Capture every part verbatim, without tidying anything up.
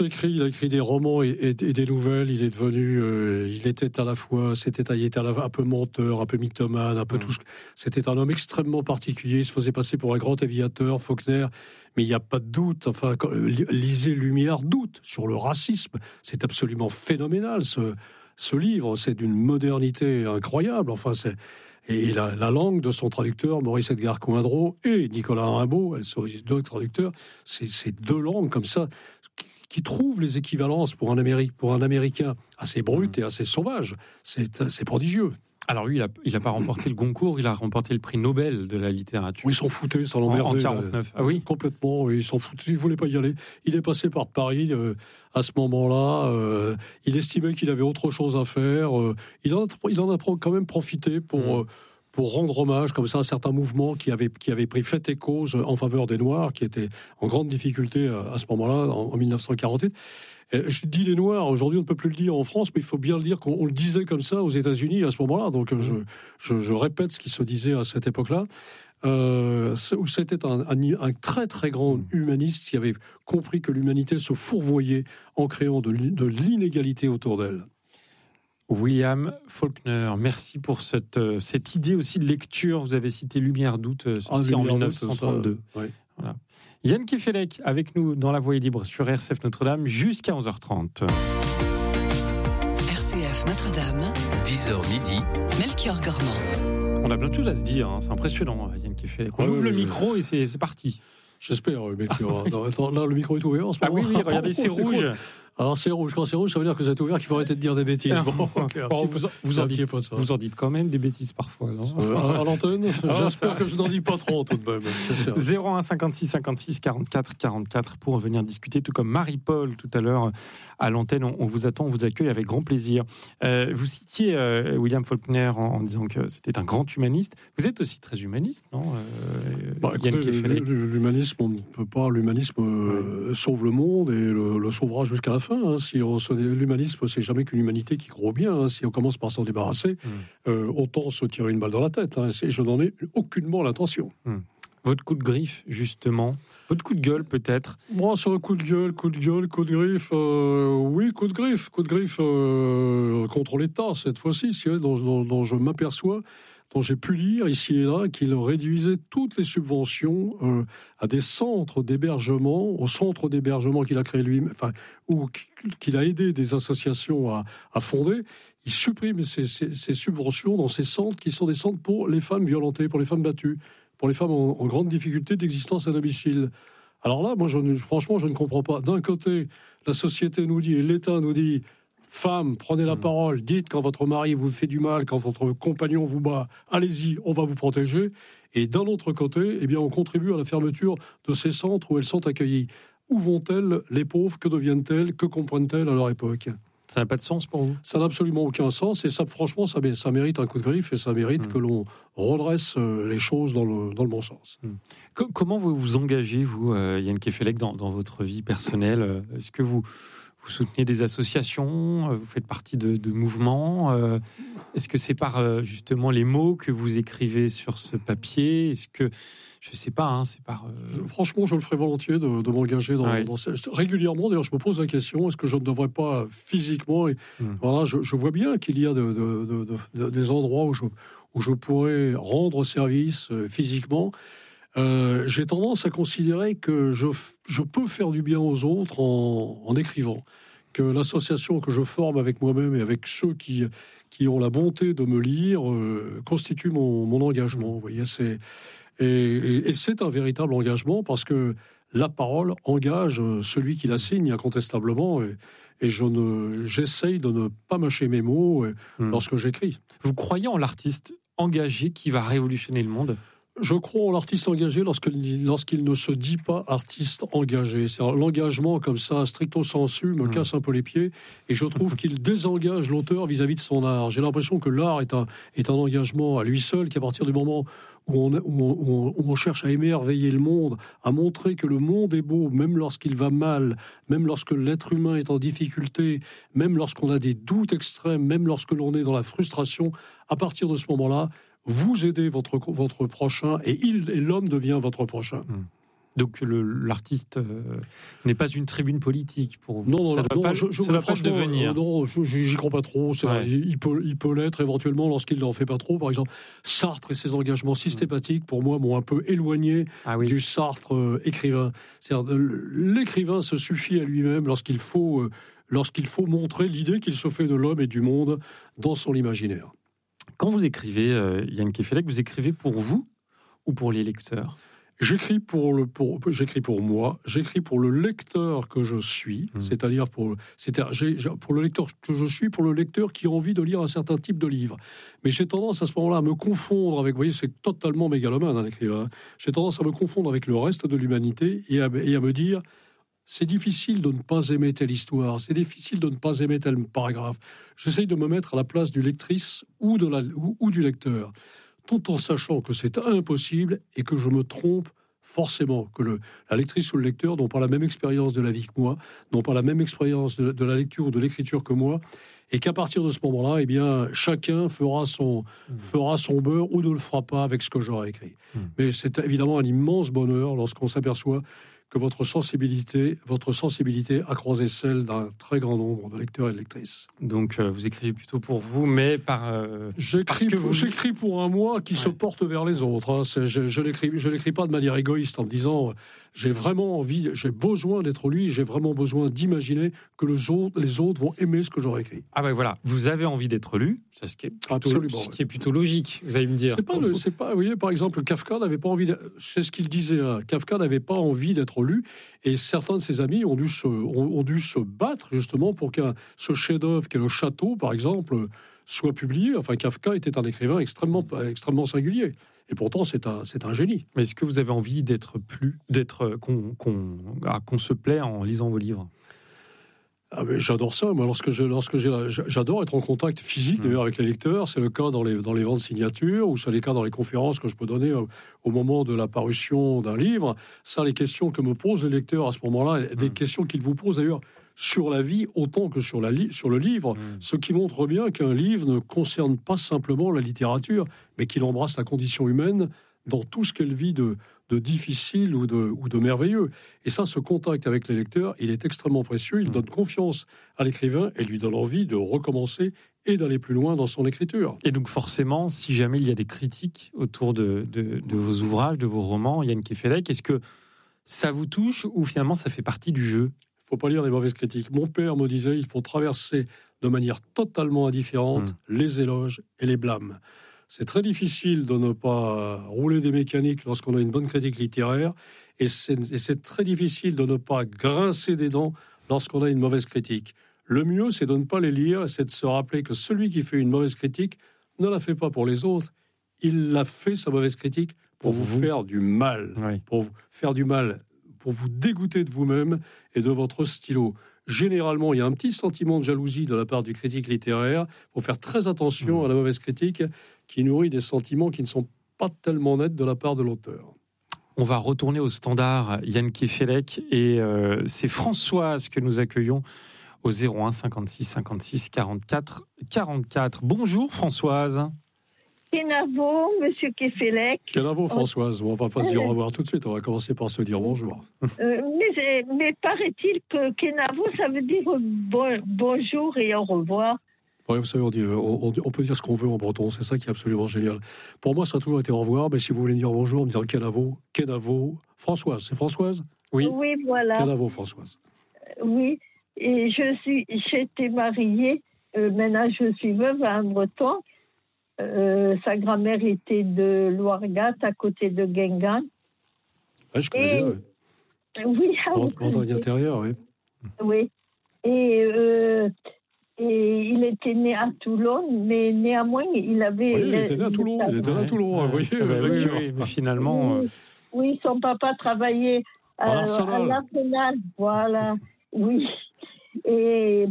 Écrit, il a écrit des romans et, et, et des nouvelles. Il est devenu, euh, il était à la fois, c'était, il était à la, un peu menteur, un peu mythomane, un peu mmh. tout. Ce, c'était un homme extrêmement particulier. Il se faisait passer pour un grand aviateur, Faulkner. Mais il n'y a pas de doute. Enfin, quand, lisez Lumière, doute sur le racisme. C'est absolument phénoménal ce, ce livre. C'est d'une modernité incroyable. Enfin, c'est et la, la langue de son traducteur, Maurice Edgar Coindreau et Nicolas Rimbaud, elles sont deux traducteurs. C'est, c'est deux langues comme ça qui trouvent les équivalences pour un, Amérique, pour un Américain assez brut mmh. et assez sauvage. C'est, c'est prodigieux. Alors lui, il n'a il a pas remporté le Goncourt, il a remporté le prix Nobel de la littérature. Oui, ils s'en foutaient, ça l'emmerdait. En, en quarante-neuf, ah oui. Complètement, oui, ils s'en foutaient, il ne voulait pas y aller. Il est passé par Paris euh, à ce moment-là, euh, il estimait qu'il avait autre chose à faire. Euh, il, en a, il en a quand même profité pour... Mmh. Euh, pour rendre hommage comme ça à un certain mouvement qui avait, qui avait pris fait et cause en faveur des Noirs, qui était en grande difficulté à, à ce moment-là, en, en dix-neuf cent quarante-huit. Et je dis les Noirs, aujourd'hui on ne peut plus le dire en France, mais il faut bien le dire qu'on on le disait comme ça aux États-Unis à ce moment-là. Donc je, je, je répète ce qui se disait à cette époque-là. Euh, c'était un, un, un très très grand humaniste qui avait compris que l'humanité se fourvoyait en créant de, de l'inégalité autour d'elle. William Faulkner, merci pour cette, euh, cette idée aussi de lecture. Vous avez cité Lumière d'août, euh, sorti ah, en dix-neuf cent trente-deux. Ça, ouais. Voilà. Yann Kefelec avec nous dans La Voix est libre sur R C F Notre-Dame jusqu'à onze heures trente. R C F Notre-Dame, dix heures midi, Melchior Gormand. On a plein de choses à se dire, hein. C'est impressionnant, Yann Kefelec. On ouais, ouvre ouais, le ouais. micro et c'est, c'est parti. J'espère, Melchior. Là, le micro est ouvert en ce moment. Ah oui, oui, regardez, c'est rouge. Alors c'est rouge, quand c'est rouge, ça veut dire que vous êtes ouvert, qu'il faut arrêter de dire des bêtises. Bon, okay, bon, vous, vous, en dites, vous en dites quand même des bêtises parfois, non euh, à, à l'antenne, j'espère que je n'en dis pas trop tout de même. zéro un cinquante-six cinquante-six quarante-quatre quarante-quatre pour venir discuter, tout comme Marie-Paul tout à l'heure à l'antenne. On, on vous attend, on vous accueille avec grand plaisir. Euh, vous citiez euh, William Faulkner en, en disant que c'était un grand humaniste. Vous êtes aussi très humaniste, non euh, bah, écoutez, l'humanisme, on ne peut pas. L'humanisme euh, ouais. sauve le monde et le, le sauvera jusqu'à la fin. Hein, si on L'humanisme, c'est jamais qu'une humanité qui croit bien. Hein. Si on commence par s'en débarrasser, mmh. euh, autant se tirer une balle dans la tête. Hein. Je n'en ai aucunement l'intention. Mmh. Votre coup de griffe, justement. Votre coup de gueule, peut-être. Moi, sur le coup de gueule, coup de gueule, coup de griffe, euh, oui, coup de griffe. Coup de griffe euh, contre l'État, cette fois-ci, dont, dont, dont je m'aperçois, dont j'ai pu lire ici et là, qu'il réduisait toutes les subventions euh, à des centres d'hébergement, aux centres d'hébergement qu'il a créé lui, enfin, ou qu'il a aidé des associations à, à fonder. Il supprime ces, ces, ces subventions dans ces centres qui sont des centres pour les femmes violentées, pour les femmes battues, pour les femmes en, en grande difficulté d'existence à domicile. Alors là, moi, je ne, franchement, je ne comprends pas. D'un côté, la société nous dit, et l'État nous dit, femmes, prenez la parole, dites quand votre mari vous fait du mal, quand votre compagnon vous bat, allez-y, on va vous protéger. Et d'un autre côté, eh bien, on contribue à la fermeture de ces centres où elles sont accueillies. Où vont-elles, les pauvres? Que deviennent-elles? Que comprennent-elles à leur époque? Ça n'a pas de sens pour vous? Ça n'a absolument aucun sens. Et ça, franchement, ça, ça mérite un coup de griffe et ça mérite mmh. que l'on redresse les choses dans le, dans le bon sens. Mmh. Comment vous vous engagez, vous, Yann Kefelec, dans, dans votre vie personnelle? Est-ce que vous... Vous soutenez des associations, vous faites partie de, de mouvements. Euh, est-ce que c'est par euh, justement les mots que vous écrivez sur ce papier? Est-ce que, je ne sais pas, hein, c'est par... Euh... Je, franchement, je le ferai volontiers de, de m'engager dans, ouais. dans ces, régulièrement. D'ailleurs, je me pose la question, est-ce que je ne devrais pas physiquement... Et, mmh. voilà, je, je vois bien qu'il y a de, de, de, de, de, des endroits où je, où je pourrais rendre service euh, physiquement. Euh, j'ai tendance à considérer que je, je peux faire du bien aux autres en, en écrivant. Que l'association que je forme avec moi-même et avec ceux qui, qui ont la bonté de me lire euh, constitue mon, mon engagement. Vous voyez, c'est, et, et, et c'est un véritable engagement parce que la parole engage celui qui la signe incontestablement. Et, et je ne, j'essaye de ne pas mâcher mes mots mmh. lorsque j'écris. Vous croyez en l'artiste engagé qui va révolutionner le monde ? Je crois en l'artiste engagé lorsqu'il, lorsqu'il ne se dit pas artiste engagé. C'est l'engagement comme ça, stricto sensu, me mmh. casse un peu les pieds et je trouve qu'il désengage l'auteur vis-à-vis de son art. J'ai l'impression que l'art est un, est un engagement à lui seul, qu'à partir du moment où on, où, on, où on cherche à émerveiller le monde, à montrer que le monde est beau, même lorsqu'il va mal, même lorsque l'être humain est en difficulté, même lorsqu'on a des doutes extrêmes, même lorsque l'on est dans la frustration, à partir de ce moment-là, vous aidez votre, votre prochain et, il, et l'homme devient votre prochain. Donc le, l'artiste euh, n'est pas une tribune politique pour vous. Non, non, ça non, ne doit je, pas, je, ça doit pas le franchement, devenir. euh, non, je, j'y crois pas trop. C'est, Ouais. il, il peut, il peut l'être éventuellement lorsqu'il n'en fait pas trop. Par exemple, Sartre et ses engagements systématiques, pour moi, m'ont un peu éloigné Ah oui. du Sartre euh, écrivain. C'est-à-dire, l'écrivain se suffit à lui-même lorsqu'il faut, euh, lorsqu'il faut montrer l'idée qu'il se fait de l'homme et du monde dans son imaginaire. Quand vous écrivez, euh, Yann Kefelec, vous écrivez pour vous ou pour les lecteurs ? J'écris pour, le, pour, j'écris pour moi, j'écris pour le lecteur que je suis, mmh. c'est-à-dire pour, c'est-à-dire j'ai, pour le lecteur que je suis, pour le lecteur qui a envie de lire un certain type de livre. Mais j'ai tendance à ce moment-là à me confondre avec, vous voyez, c'est totalement mégalomane un écrivain, j'ai tendance à me confondre avec le reste de l'humanité et à, et à me dire, c'est difficile de ne pas aimer telle histoire, c'est difficile de ne pas aimer tel paragraphe. J'essaye de me mettre à la place du lectrice ou, de la, ou, ou du lecteur, tout en sachant que c'est impossible et que je me trompe forcément, que le, la lectrice ou le lecteur n'ont pas la même expérience de la vie que moi, n'ont pas la même expérience de, de la lecture ou de l'écriture que moi, et qu'à partir de ce moment-là, eh bien, chacun fera son, mmh. fera son beurre ou ne le fera pas avec ce que j'aurai écrit. Mmh. Mais c'est évidemment un immense bonheur lorsqu'on s'aperçoit que votre sensibilité, votre sensibilité a croisé celle d'un très grand nombre de lecteurs et de lectrices. Donc, euh, vous écrivez plutôt pour vous, mais par... Euh, j'écris, parce que pour, vous... j'écris pour un moi qui ouais. se porte vers les autres. Hein. C'est, je, je, l'écris, je l'écris pas de manière égoïste en me disant j'ai vraiment envie, j'ai besoin d'être lu, j'ai vraiment besoin d'imaginer que les autres, les autres vont aimer ce que j'aurais écrit. Ah ben voilà, vous avez envie d'être lu, c'est ce qui est plutôt, Absolument, ce qui est plutôt logique, vous allez me dire. C'est pas, le, c'est pas, vous voyez, par exemple, Kafka n'avait pas envie, de, c'est ce qu'il disait, hein, Kafka n'avait pas envie d'être lu, et certains de ses amis ont dû se, ont, ont dû se battre justement pour que ce chef-d'œuvre, qui est le Château, par exemple, soit publié. Enfin, Kafka était un écrivain extrêmement, extrêmement singulier. Et pourtant, c'est un, c'est un génie. Mais est-ce que vous avez envie d'être plus, d'être, qu'on, qu'on, ah, qu'on se plaît en lisant vos livres ? Ah mais j'adore ça. Moi, lorsque j'ai, lorsque j'ai, j'adore être en contact physique mmh. d'ailleurs avec les lecteurs. C'est le cas dans les dans les ventes signatures ou c'est le cas dans les conférences que je peux donner au, au moment de la parution d'un livre. Ça, les questions que me posent les lecteurs à ce moment-là, mmh. des questions qu'ils vous posent d'ailleurs sur la vie autant que sur la li- sur le livre, mmh. ce qui montre bien qu'un livre ne concerne pas simplement la littérature, mais qu'il embrasse la condition humaine dans tout ce qu'elle vit de de difficile ou de, ou de merveilleux. Et ça, ce contact avec les lecteurs, il est extrêmement précieux. Il mmh. donne confiance à l'écrivain et lui donne envie de recommencer et d'aller plus loin dans son écriture. Et donc forcément, si jamais il y a des critiques autour de, de, de vos ouvrages, de vos romans, Yann Kefelec, est-ce que ça vous touche ou finalement ça fait partie du jeu ? Il ne faut pas lire les mauvaises critiques. Mon père me disait il faut traverser de manière totalement indifférente mmh. les éloges et les blâmes. C'est très difficile de ne pas rouler des mécaniques lorsqu'on a une bonne critique littéraire, et c'est, et c'est très difficile de ne pas grincer des dents lorsqu'on a une mauvaise critique. Le mieux, c'est de ne pas les lire, et c'est de se rappeler que celui qui fait une mauvaise critique ne la fait pas pour les autres, il l'a fait, sa mauvaise critique, pour, pour vous, vous faire du mal, oui. pour vous faire du mal, pour vous dégoûter de vous-même et de votre stylo. Généralement, il y a un petit sentiment de jalousie de la part du critique littéraire. Il faut faire très attention mmh. à la mauvaise critique qui nourrit des sentiments qui ne sont pas tellement nets de la part de l'auteur. On va retourner au standard Yann Kefelec et euh, c'est Françoise que nous accueillons au zéro un cinquante-six cinquante-six quarante-quatre quarante-quatre. Bonjour Françoise. Kenavo, monsieur Kefelec. Kenavo, Françoise. Bon, on va pas se dire au revoir tout de suite, on va commencer par se dire bonjour. Euh, mais, mais paraît-il que Kenavo, ça veut dire bon, bonjour et au revoir. Oui, vous savez, on, dit, on, on peut dire ce qu'on veut en breton, c'est ça qui est absolument génial. Pour moi, ça a toujours été au revoir, mais si vous voulez me dire bonjour, me dire Kenavo, Kenavo, Françoise, c'est Françoise ? Oui. Oui, voilà. Kenavo, Françoise. Euh, oui, et je suis, j'étais mariée, euh, maintenant je suis veuve à un breton. Euh, sa grand-mère était de Loirgat, à côté de Guingamp. Oui, je connais et... bien. Oui, oui ah, en Bretagne intérieure, oui. Oui, et, euh, et il était né à Toulon, mais néanmoins, il avait... Oui, il était né à Toulon, il était né à Toulon, vous voyez. Oui, oui, mais finalement... Oui, oui, son papa travaillait à, à l'Arsenal, voilà, oui. Et...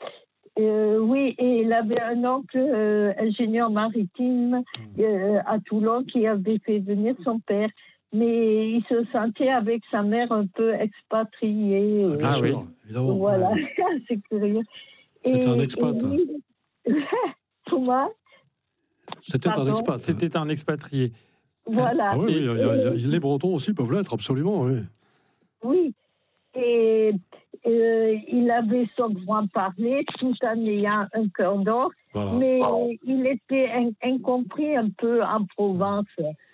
Euh, oui, et il avait un oncle euh, ingénieur maritime euh, à Toulon qui avait fait venir son père. Mais il se sentait avec sa mère un peu expatrié. Ah, bien ah sûr, oui, évidemment. Voilà, c'est curieux. C'était et, un expat. Et lui... Comment ? C'était Pardon. un expat. C'était un expatrié. Voilà. Ah oui, oui, et, il y a, il y a, les Bretons aussi peuvent l'être, absolument, oui. Oui, et euh, il avait son grand-parler tout en ayant un cœur d'or, voilà. Mais il était in- incompris un peu en Provence.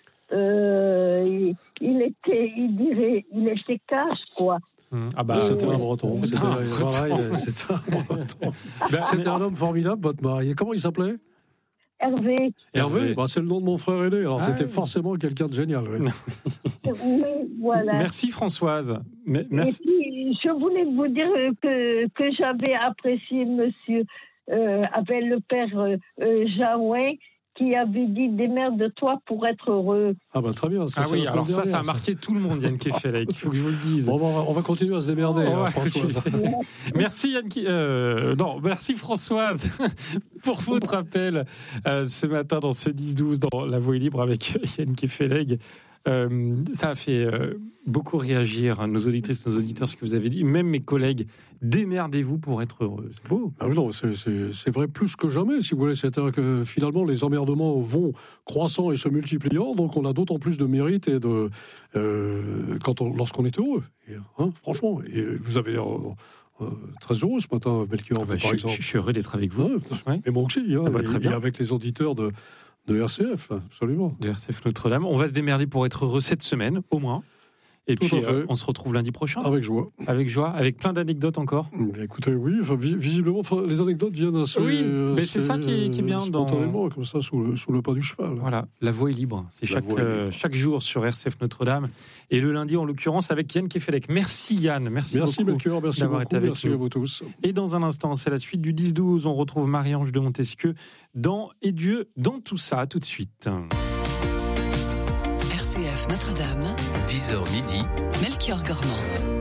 Euh, il, il était, il dirait, il était cash, quoi. Ah bah, c'était un Breton. C'était un, voilà, c'était un Breton. Ben, c'était un homme formidable, votre mari. Comment il s'appelait ? Hervé. Hervé, bah, c'est le nom de mon frère aîné. Alors, ah, c'était oui. forcément quelqu'un de génial. Oui. Oui, voilà. Merci, Françoise. Mais, merci. Et puis, je voulais vous dire que, que j'avais apprécié monsieur, euh, avec le père euh, Jaouin, qui avait dit « démerde-toi pour être heureux ». Ah bah très bien. Ça, ah oui, alors ça, ça a marqué tout le monde, Yann Kefelec. Il faut que je vous le dise. Bon, on, va, on va continuer à se démerder, oh, hein, ouais, Françoise. Merci Yann. Euh, non, merci Françoise pour votre appel euh, ce matin dans ce dix douze dans La Voix est libre avec Yann Kefelec. Euh, ça a fait euh, beaucoup réagir nos auditrices, nos auditeurs, ce que vous avez dit. Même mes collègues, démerdez-vous pour être heureux. C'est beau. Ah oui, non, c'est, c'est, c'est vrai plus que jamais, si vous voulez. C'est-à-dire que finalement, les emmerdements vont croissant et se multipliant, donc on a d'autant plus de mérite et de euh, quand on, lorsqu'on est heureux. Et, hein, franchement, et vous avez l'air euh, très heureux ce matin, Melchior, ah bah, par je, exemple. Je suis heureux d'être avec vous. Ouais, ouais. Et moi aussi, hein, ah bah, très et, bien. et avec les auditeurs de De R C F, absolument. De R C F Notre-Dame. On va se démerder pour être heureux cette semaine, au moins. Et Tout puis, euh, on se retrouve lundi prochain. Avec joie. Avec joie, avec plein d'anecdotes encore. Bien, écoutez, oui, enfin, visiblement, enfin, les anecdotes viennent assez... Oui, mais c'est ça qui est, qui est bien. Spontanément, dans... comme ça, sous le, sous le pas du cheval. Voilà, la voix est libre. C'est chaque, est libre. Euh, chaque jour sur R C F Notre-Dame. Et le lundi, en l'occurrence, avec Yann Kefelec. Merci Yann, merci, merci beaucoup Melchior, merci d'avoir beaucoup, été avec merci nous. à vous tous. Et dans un instant, c'est la suite du dix douze. On retrouve Marie-Ange de Montesquieu dans Et Dieu dans tout ça. Tout de suite. R C F Notre-Dame, dix heures midi, Melchior Gormand.